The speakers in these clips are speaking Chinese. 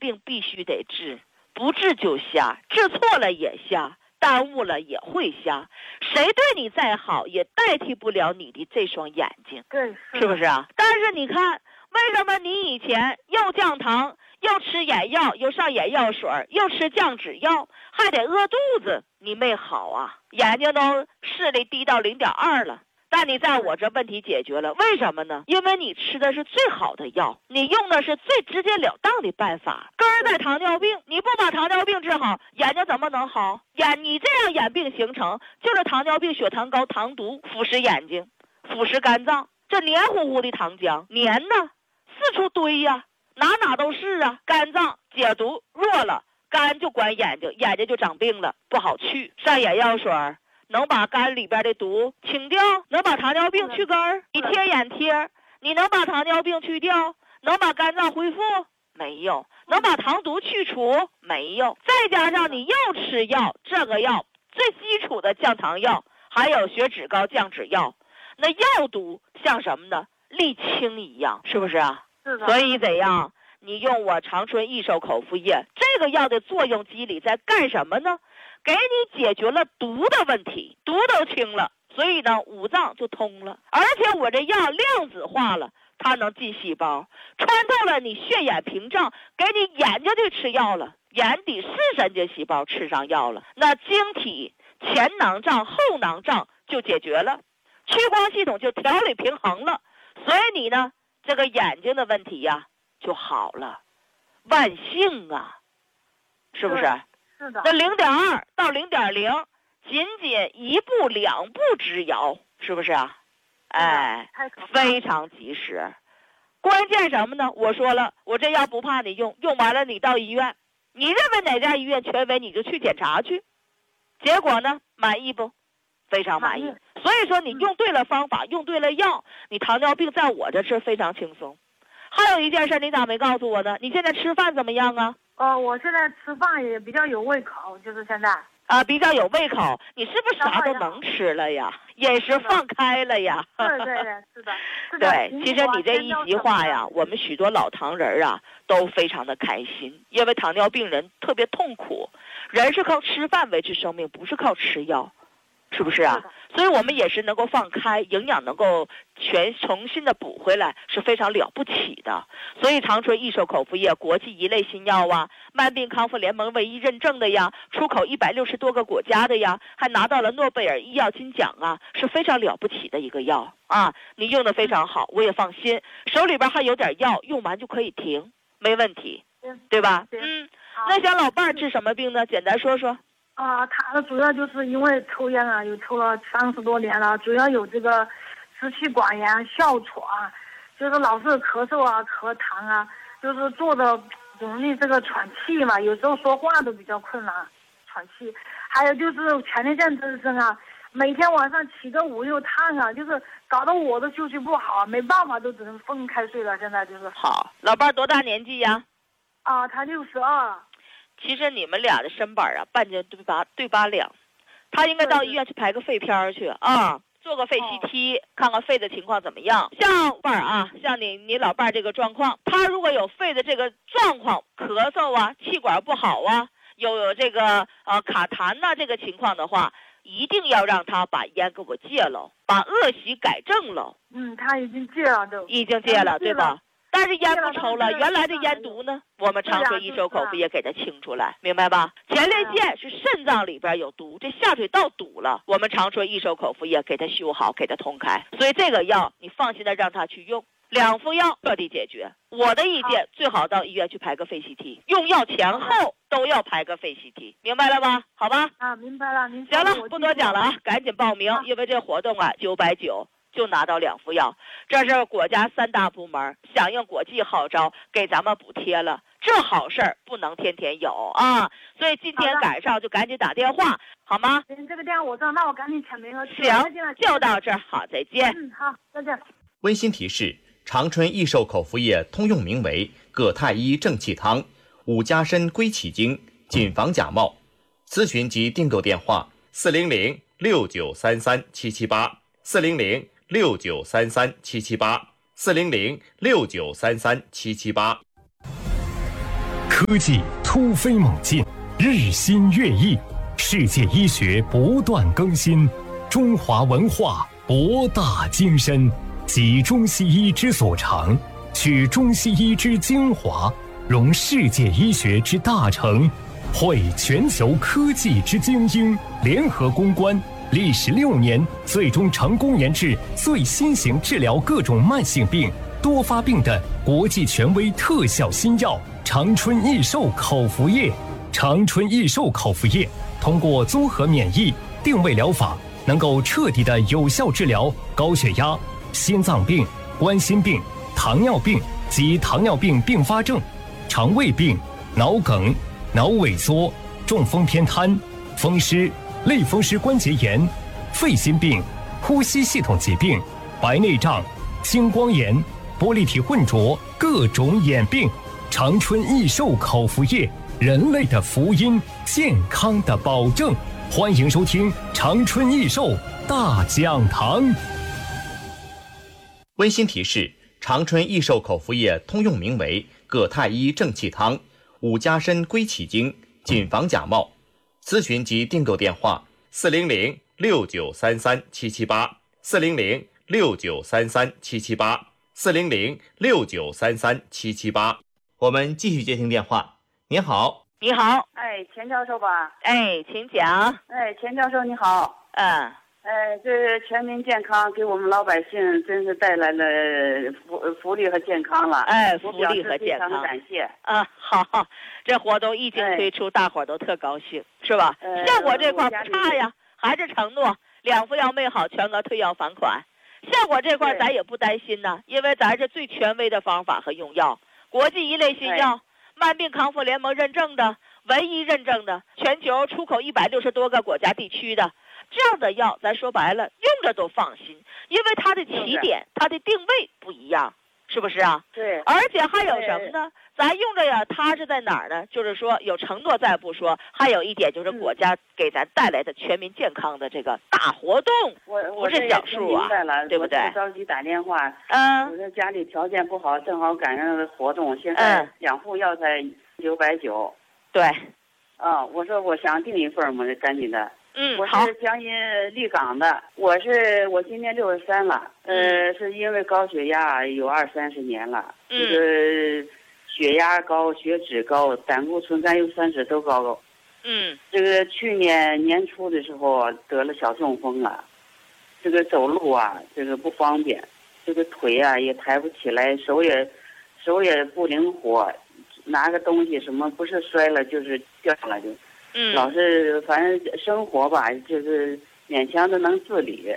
病必须得治，不治就瞎，治错了也瞎，耽误了也会瞎。谁对你再好，也代替不了你的这双眼睛， 对， 是不是啊？但是你看，为什么你以前又降糖，又吃眼药，又上眼药水，又吃降脂药，还得饿肚子，你没好啊？眼睛都视力低到0.2了。但你在我这问题解决了，为什么呢？因为你吃的是最好的药，你用的是最直截了当的办法。根儿在糖尿病，你不把糖尿病治好，眼睛怎么能好？你这样眼病形成，就是糖尿病、血糖高、糖毒腐蚀眼睛，腐蚀肝脏，这黏糊糊的糖浆，黏呢，四处堆呀，哪都是啊。肝脏解毒弱了，肝就管眼睛，眼睛就长病了，不好去。上眼药水能把肝里边的毒清掉，能把糖尿病去根儿。你贴眼贴，你能把糖尿病去掉？能把肝脏恢复？没有。能把糖毒去除？没有。再加上你又吃药，这个药最基础的降糖药，还有血脂高降脂药，那药毒像什么呢？沥青一样，是不是啊？ 是的。 所以怎样？你用我长春益寿口服液，这个药的作用机理在干什么呢？给你解决了毒的问题，毒都清了，所以呢，五脏就通了。而且我这药量子化了，它能进细胞，穿透了你血眼屏障，给你眼睛去吃药了，眼底视神经细胞吃上药了，那晶体前囊障、后囊障就解决了，屈光系统就调理平衡了，所以你呢，这个眼睛的问题呀就好了，万幸啊，是不是？ 是的。 那0.2到0.0，仅仅1步2步之遥，是不是啊？哎，非常及时。关键什么呢？我说了，我这药不怕你用，用完了你到医院，你认为哪家医院权威你就去检查去，结果呢，满意不？非常满意。所以说你用对了方法，用对了药，你糖尿病在我这是非常轻松。还有一件事你咋没告诉我呢？你现在吃饭怎么样啊？ 我现在吃饭也比较有胃口，就是现在啊，比较有胃口。你是不是啥都能吃了呀？饮食放开了呀？ 对，是的。 对，其实你这一席话呀，我们许多老糖人啊都非常的开心，因为糖尿病人特别痛苦，人是靠吃饭维持生命，不是靠吃药，是不是啊？所以我们也是能够放开，营养能够重新的补回来，是非常了不起的。所以长春益寿口服液国际一类新药啊，慢病康复联盟唯一认证的呀，出口160多个国家的呀，还拿到了诺贝尔医药金奖啊，是非常了不起的一个药啊！你用的非常好，我也放心。手里边还有点药，用完就可以停，没问题，对吧？那小老伴儿治什么病呢？简单说说。 他主要就是因为抽烟啊，有抽了30多年了，主要有这个支气管炎、哮喘，就是老是咳嗽啊、咳痰啊，就是坐着容易这个喘气嘛，有时候说话都比较困难，喘气。还有就是前列腺增生啊，每天晚上起个5、6趟啊，就是搞得我都休息不好，没办法，都只能分开睡了。现在就是。 好，老伴儿多大年纪呀？ 他62。 其实你们俩的身板啊，半斤对八两，他应该到医院去排个肺片去啊，做个肺 CT，看看肺的情况怎么样。像伴儿啊，像你老伴儿这个状况，他如果有肺的这个状况，咳嗽啊，气管不好啊，有这个卡痰呐这个情况的话，一定要让他把烟给我戒了，把恶习改正了。 他已经戒了都。 已经戒了，对吧？但是烟不抽了，原来的烟毒呢，我们长春益寿口服液给它清出来，明白吧？前列腺是肾脏里边有毒，这下水道堵了，我们长春益寿口服液给它修好，给它通开。所以这个药你放心的让他去用，2副药彻底解决。我的意见最好到医院去排个肺 CT， 用药前后都要排个肺 CT， 明白了吧？好吧？ 明白了。 行了，不多讲了啊，赶紧报名，因为这活动啊990。就拿到2副药，这是国家3大部门响应国际号召，给咱们补贴了。这好事儿不能天天有啊，所以今天赶上就赶紧打电话，好吗？ 这个电话我知道，那我赶紧签名。 行，就到这儿，好，再见。 好，再见。 温馨提示：长春益寿口服液通用名为葛太医正气汤、5加参归气经，谨防假冒。咨询及订购电话：400-6933-778，400-6933-778，400-6933-778。 科技突飞猛进，日新月异，世界医学不断更新，中华文化博大精深，集中西医之所长，取中西医之精华，融世界医学之大成，汇全球科技之精英，联合攻关，历时6年，最终成功研制最新型治疗各种慢性病、多发病的国际权威特效新药长春益寿口服液。长春益寿口服液通过综合免疫定位疗法，能够彻底的有效治疗高血压、心脏病、冠心病、糖尿病及糖尿病并发症、肠胃病、脑梗、脑萎缩、中风偏瘫、风湿、类风湿关节炎、肺心病、呼吸系统疾病、白内障、青光眼、玻璃体混浊各种眼病。长春益寿口服液，人类的福音，健康的保证。欢迎收听长春益寿大讲堂。 温馨提示：长春益寿口服液通用名为葛太医正气汤、五加参归气经，谨防假冒。咨询及订购电话：400-6933-778，400-6933-778，400-6933-778。我们继续接听电话。您好。 你好。 钱教授吧？ 请讲。 钱教授你好。这全民健康给我们老百姓真是带来了福利和健康了。 福利和健康， 非常感谢。 好，这活动一经推出，大伙儿都特高兴，是吧？效果这块不差呀，还是承诺2副药没好，全额退药返款。效果这块咱也不担心呢，因为咱是最权威的方法和用药，国际一类新药，慢病康复联盟认证的，唯一认证的，全球出口160多个国家地区的。这样的药咱说白了用着都放心，因为它的起点它的定位不一样，是不是啊？ 对。 而且还有什么呢？咱用着呀，它是在哪儿呢？就是说有承诺再不说，还有一点就是国家给咱带来的全民健康的这个大活动，不是小数啊，对不对？ 我着急打电话。我这家里条件不好，正好赶上活动，现在2副药才990。 对。 我说我想订一份嘛，赶紧的。我好。 是江阴立岗的，我今年63了，是因为高血压有20-30年了，这个血压高、血脂高、胆固醇、甘油三酯都高。这个去年年初的时候得了小中风了，这个走路啊，这个不方便，这个腿啊也抬不起来，手也不灵活，拿个东西什么不是摔了就是掉下来就。老是反正生活吧，就是勉强的能自理。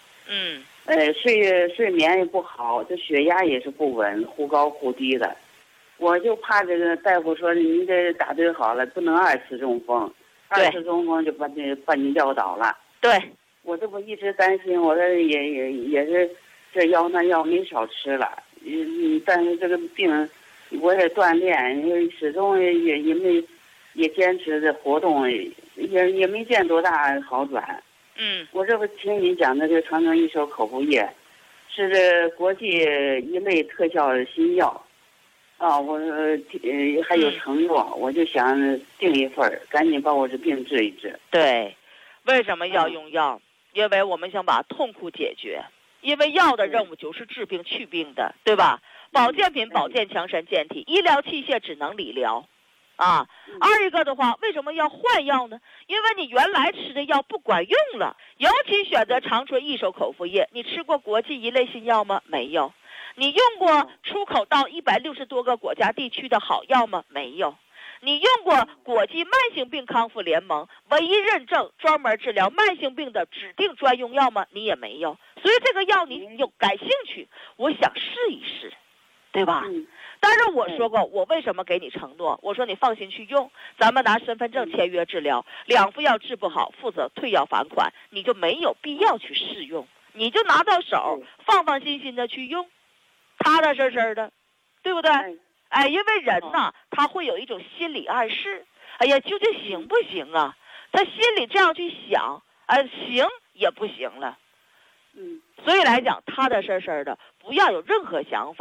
睡眠也不好，这血压也是不稳，忽高忽低的。我就怕这个大夫说你这打对好了，不能2次中风，2次中风就把你撂倒了。对，我这不一直担心，我这也是这药那药没少吃了，但是这个病我也锻炼，始终也坚持这活动，也没见多大好转。我这不听你讲的这个长春益寿口服液，是这国际一类特效新药。我还有承诺，我就想订一份，赶紧把我这病治一治。对，为什么要用药？因为我们想把痛苦解决，因为药的任务就是治病去病的，对吧？保健品保健强身健体，医疗器械只能理疗。二一个的话，为什么要换药呢？因为你原来吃的药不管用了，尤其选择长春益寿口服液。你吃过国际一类新药吗？没有。你用过出口到160多个国家地区的好药吗？没有。你用过国际慢性病康复联盟唯一认证专门治疗慢性病的指定专用药吗？你也没有。所以这个药你有感兴趣，我想试一试，对吧？但是我说过，我为什么给你承诺？我说你放心去用，咱们拿身份证签约治疗，2副药治不好，负责退药返款，你就没有必要去试用，你就拿到手，放心的去用，踏踏实实的，对不对？因为人呐，他会有一种心理暗示，哎呀，究竟行不行啊？他心里这样去想，行也不行了。所以来讲，踏踏实实的，不要有任何想法。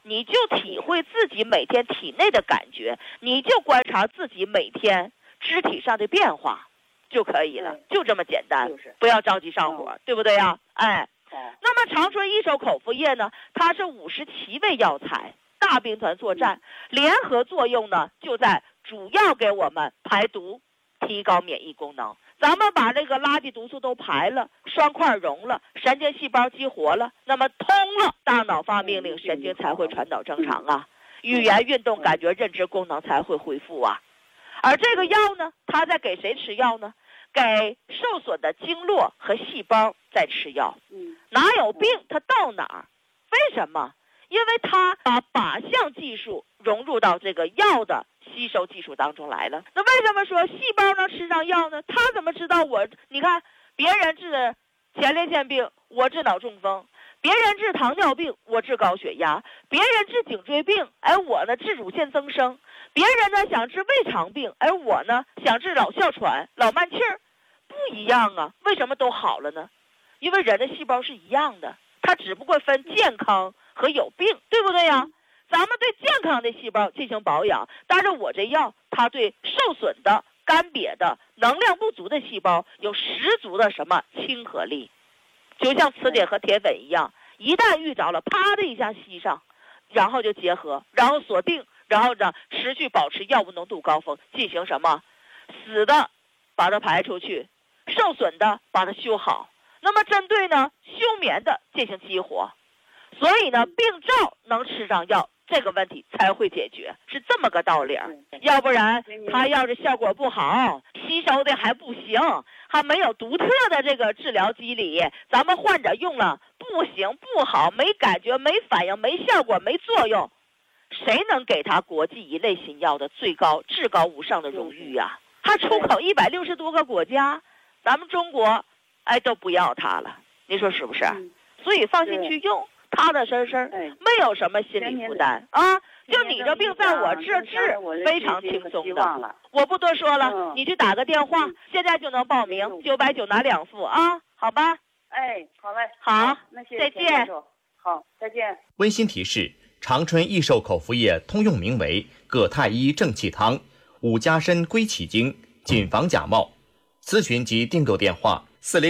你就体会自己每天体内的感觉，你就观察自己每天肢体上的变化就可以了，就这么简单，不要着急上火，对不对呀？哎，那么长春益寿口服液呢，它是57味药材大兵团作战，联合作用呢就在主要给我们排毒，提高免疫功能。咱们把这个垃圾毒素都排了，栓块溶了，神经细胞激活了，那么通了，大脑发命令，神经才会传导正常啊，语言运动感觉认知功能才会恢复啊。而这个药呢，它在给谁吃药呢？给受损的经络和细胞在吃药。哪有病它到哪儿？为什么？因为它把靶向技术融入到这个药的吸收技术当中来了。那为什么说细胞能吃上药呢？它怎么知道你看别人治前列腺病，我治脑中风；别人治糖尿病，我治高血压；别人治颈椎病，我呢治乳腺增生；别人呢想治胃肠病，我呢想治老哮喘、老慢气儿，不一样啊。为什么都好了呢？因为人的细胞是一样的，它只不过分健康和有病，对不对呀？咱们对健康的细胞进行保养，但是我这药它对受损的、干瘪的、能量不足的细胞有十足的什么亲和力，就像磁铁和铁粉一样，一旦遇着了，啪的一下吸上，然后就结合，然后锁定，然后呢持续保持药物浓度高峰，进行什么死的把它排出去，受损的把它修好，那么针对呢休眠的进行激活。所以呢病灶能吃上药，这个问题才会解决，是这么个道理。要不然它要是效果不好，吸收的还不行，还没有独特的这个治疗机理，咱们患者用了不行不好，没感觉没反应没效果没作用，谁能给他国际一类新药的最高至高无上的荣誉啊？他出口160多个国家，咱们中国都不要它了，你说是不是？所以放心去用，踏踏实实，没有什么心理负担啊。就你这病在我这治，非常轻松的。我不多说了，你去打个电话，现在就能报名，990拿2副啊，好吧？ 好嘞。 好， 那谢谢再见。 好，再见。 温馨提示：长春益寿口服液通用名为葛太医正气汤、五加参归气经，谨防假冒。咨询及订购电话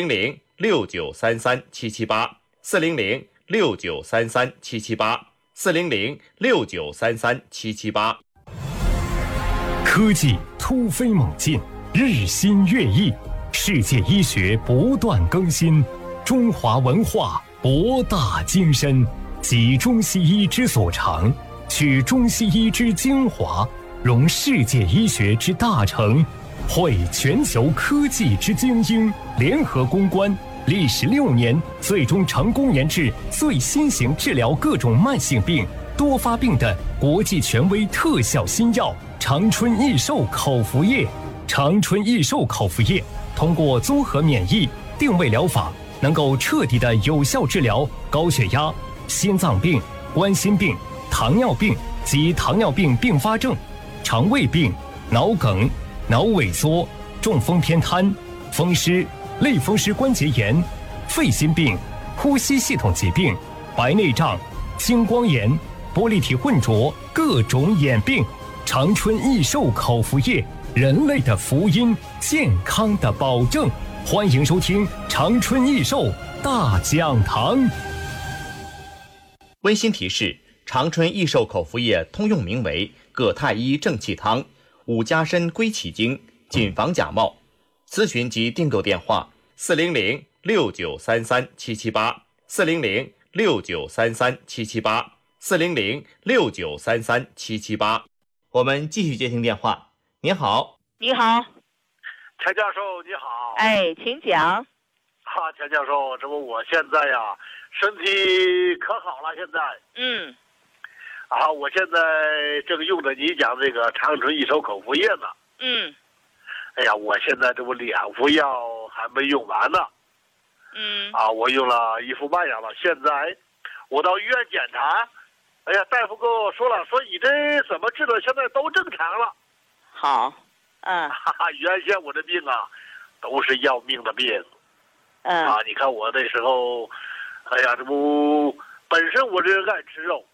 ：400-6933-778，400-6933-778，400-6933-778。 科技突飞猛进，日新月异，世界医学不断更新，中华文化博大精深，集中西医之所长，取中西医之精华，融世界医学之大成，汇全球科技之精英，联合攻关，历时6年，最终成功研制最新型治疗各种慢性病、多发病的国际权威特效新药长春益寿口服液。长春益寿口服液通过综合免疫定位疗法，能够彻底的有效治疗高血压、心脏病、冠心病、糖尿病及糖尿病并发症、肠胃病、脑梗、脑萎缩、中风偏瘫、风湿、类风湿关节炎、肺心病、呼吸系统疾病、白内障、青光眼、玻璃体混浊各种眼病。长春益寿口服液，人类的福音，健康的保证。欢迎收听长春益寿大讲堂。 温馨提示：长春益寿口服液通用名为葛太医正气汤、五加参归气经，谨防假冒。咨询及订购电话：400-6933-778，400-6933-778，400-6933-778。我们继续接听电话。您好。 你好。 田教授你好。 请讲。 田教授，这不我现在呀身体可好了，现在。我现在正用着你讲这个长春益寿口服液呢。我现在这不2副药还没用完呢。我用了1副半药了，现在我到医院检查，大夫跟我说了，说你这怎么治的现在都正常了。 好。 原先我这病啊都是要命的病。你看我那时候这不本身我这爱吃肉，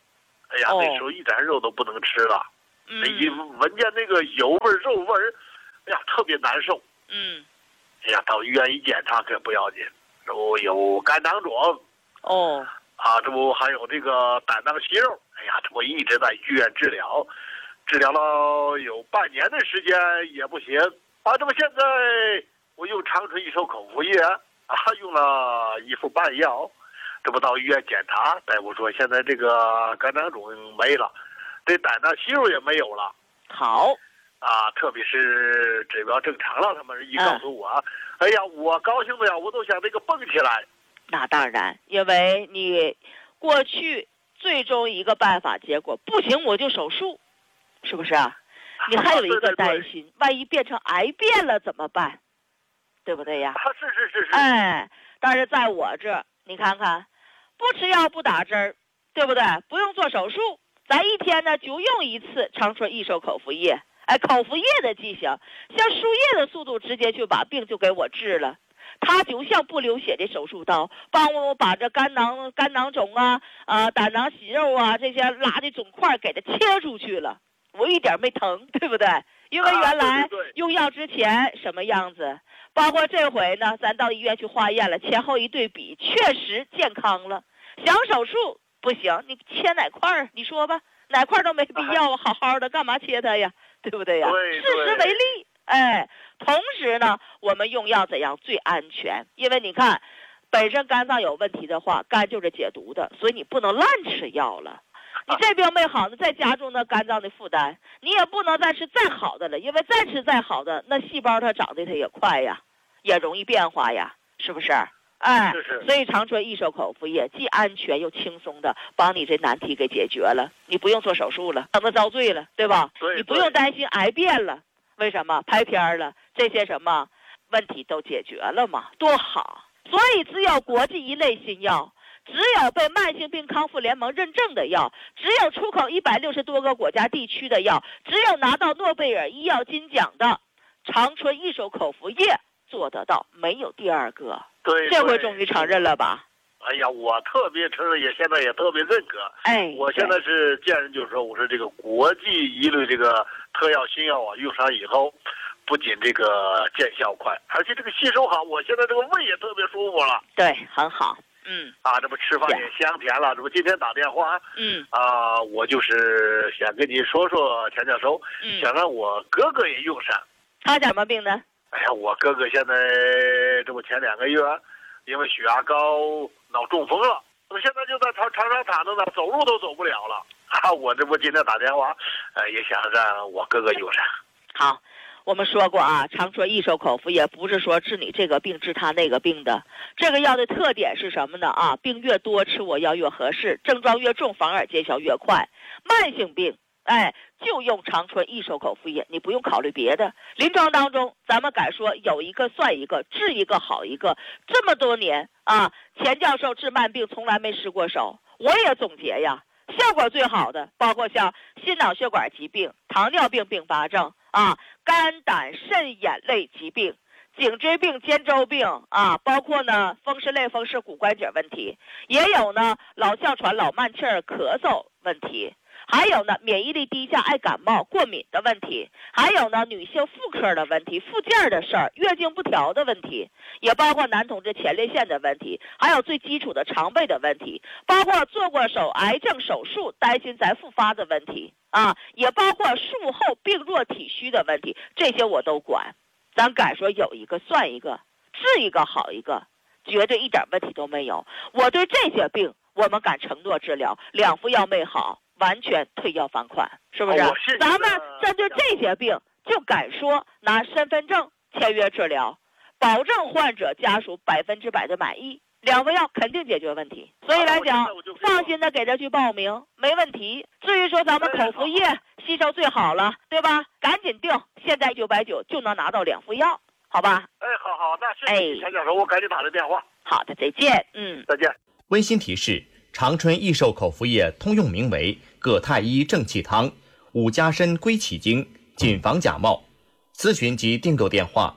哎呀，那时候一点肉都不能吃了，一闻见那个油味肉味哎呀，特别难受。哎呀，到医院一检查可不要紧，这不有肝囊肿。这不还有这个胆囊息肉。哎呀，这不一直在医院治疗了有半年的时间也不行。这不现在我用长春益寿口服液用了1副半药。这不到医院检查，大夫说现在这个肝囊肿没了，这胆囊息肉也没有了。 好。 特别是指标正常了，他们一告诉我，哎呀，我高兴的呀，我都想这个蹦起来。 那当然，因为你过去最终一个办法结果不行，我就手术，是不是啊？你还有一个担心，万一变成癌变了怎么办？对不对呀？ 是。 但是在我这，你看看，不吃药不打针儿，对不对？不用做手术，咱一天呢就用一次长春益寿口服液。口服液的剂型，像输液的速度，直接就把病就给我治了。它就像不流血的手术刀，帮我把这肝囊肿胆囊息肉这些拉的肿块给它切出去了，我一点没疼，对不对？因为原来用药之前什么样子，包括这回呢，咱到医院去化验了，前后一对比，确实健康了。想手术不行，你切哪块你说吧，哪块都没必要，好好的干嘛切它呀？对不对呀？事实为例，同时呢，我们用药怎样最安全？因为你看，本身肝脏有问题的话，肝就是解毒的，所以你不能乱吃药了。你这病没好呢，再加重那肝脏的负担，你也不能再吃再好的了，因为再吃再好的，那细胞它长得它也快呀，也容易变化呀，是不是？所以长春益寿口服液既安全又轻松的帮你这难题给解决了，你不用做手术了，等它遭罪了，对吧？你不用担心癌变了，为什么？拍片了，这些什么问题都解决了嘛，多好！所以只有国际一类新药，只有被慢性病康复联盟认证的药，只有出口160多个国家地区的药，只有拿到诺贝尔医药金奖的长春益寿口服液做得到，没有第二个。这回终于承认了吧？ 哎呀，我特别承认，现在也特别认可。我现在是见人就说，我说这个国际一类这个特药新药用上以后，不仅这个见效快，而且这个吸收好，我现在这个胃也特别舒服了。 对，很好。 这不吃饭也香甜了。这不今天打电话，我就是想跟你说说，田教授，想让我哥哥也用上。 他什么病呢？ 哎呀，我哥哥现在这不前2个月，因为血压高脑中风了，我现在就在床上躺着呢，走路都走不了了。我这不今天打电话，也想让我哥哥用上。 好，我们说过长春益寿口服液不是说治你这个病治他那个病的，这个药的特点是什么呢？病越多吃我药越合适，症状越重反而见效越快。慢性病就用长春益寿口服液，你不用考虑别的。临床当中，咱们敢说有一个算一个，治一个好一个。这么多年钱教授治慢病从来没失过手。我也总结呀，效果最好的包括像心脑血管疾病、糖尿病并发症肝胆肾眼类疾病、颈椎病、肩周病包括呢风湿类风湿骨关节问题，也有呢老哮喘、老慢气儿、咳嗽问题。还有呢，免疫力低下、爱感冒、过敏的问题，还有呢，女性妇科的问题、附件的事儿、月经不调的问题，也包括男同志前列腺的问题，还有最基础的肠胃的问题，包括做过癌症手术担心再复发的问题也包括术后病弱体虚的问题，这些我都管。咱敢说有一个算一个，治一个好一个，绝对一点问题都没有。我对这些病，我们敢承诺治疗，2副药没好，完全退药返款，是不是？咱们针对这些病，就敢说拿身份证签约治疗，保证患者家属100%的满意，2副药肯定解决问题。所以来讲，放心的给他去报名，没问题。至于说咱们口服液吸收最好了，对吧？赶紧定，现在990就能拿到2副药，好吧？ 好，那谢谢田教授，我赶紧打个电话。 好的，再见。 再见。 温馨提示：长春益寿口服液通用名为葛太医正气汤、五加参归气经，谨防假冒。咨询及订购电话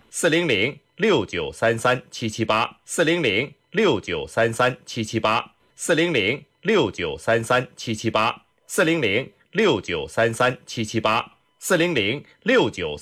：400-6933-778，400-6933-778，400-6933-778。 400-6933-778，400-6933-778。